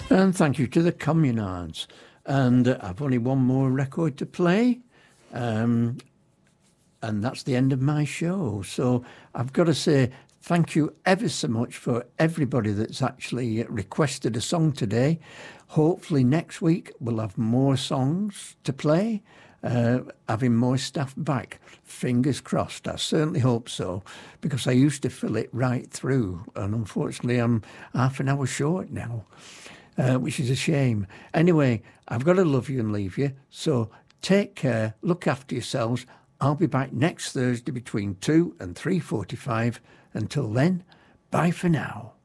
And thank you to the Communards. And I've only one more record to play. And that's the end of my show. So I've got to say thank you ever so much for everybody that's actually requested a song today. Hopefully next week we'll have more songs to play, having more staff back. Fingers crossed. I certainly hope so, because I used to fill it right through, and unfortunately I'm half an hour short now, which is a shame. Anyway, I've got to love you and leave you, so take care, look after yourselves. I'll be back next Thursday between 2 and 3:45. Until then, bye for now.